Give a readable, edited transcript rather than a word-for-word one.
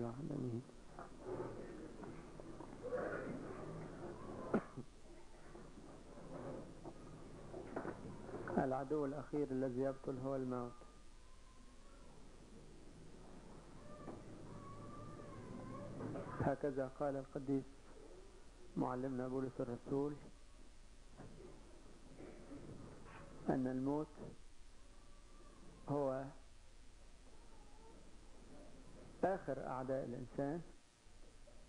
واحد امين. العدو الأخير الذي يبطل هو الموت. هكذا قال القديس معلمنا بولس الرسول أن الموت هو آخر أعداء الإنسان،